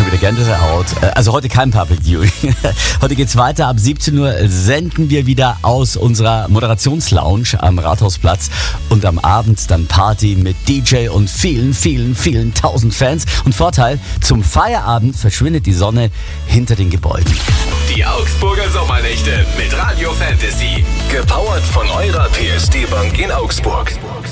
wieder Gänsehaut. Also heute kein Public Viewing. Heute geht's weiter. Ab 17 Uhr senden wir wieder aus unserer Moderationslounge am Rathausplatz. Und am Abend dann Party mit DJ und vielen, vielen, vielen tausend Fans. Und Vorteil, zum Feierabend verschwindet die Sonne hinter den Gebäuden. Die Augsburger Sommernächte mit Radio Fantasy. Gepowert von eurer PSD Bank in Augsburg.